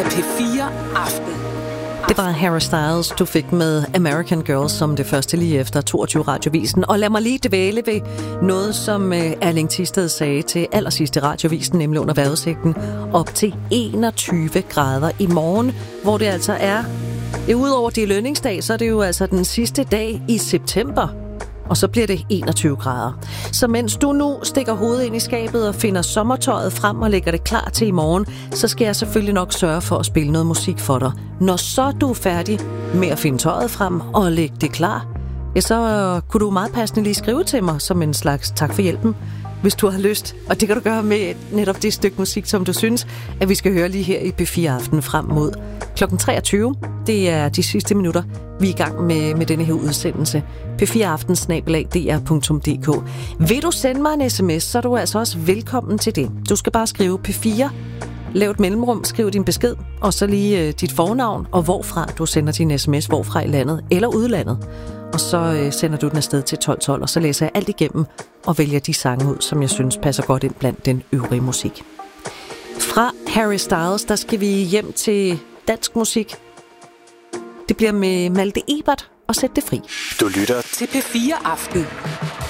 P4 Aften. Det var Harry Styles, du fik med American Girls som det første lige efter 22 Radiovisen. Og lad mig lige dvæle ved noget, som Erling Thisted sagde til allersidst i Radiovisen, nemlig under vejrudsigten, op til 21 grader i morgen, hvor det altså er, udover det lønningsdag, så er det jo altså den sidste dag i september. Og så bliver det 21 grader. Så mens du nu stikker hovedet ind i skabet og finder sommertøjet frem og lægger det klar til i morgen, så skal jeg selvfølgelig nok sørge for at spille noget musik for dig. Når så du er færdig med at finde tøjet frem og lægge det klar, så kunne du meget passende lige skrive til mig som en slags tak for hjælpen, hvis du har lyst. Og det kan du gøre med netop det stykke musik, som du synes, at vi skal høre lige her i P4 Aften frem mod klokken 23. Det er de sidste minutter, vi er i gang med denne her udsendelse. p4aften@dr.dk. Vil du sende mig en sms, så er du altså også velkommen til det. Du skal bare skrive P4, lav et mellemrum, skriv din besked, og så lige dit fornavn, og hvorfra du sender din sms, hvorfra i landet eller udlandet. Og så sender du den afsted til 1212, og så læser jeg alt igennem og vælger de sange ud, som jeg synes passer godt ind blandt den øvrige musik. Fra Harry Styles, der skal vi hjem til dansk musik. Det bliver med Malte Ebert og Sæt det fri. Du lytter til P4 Aften.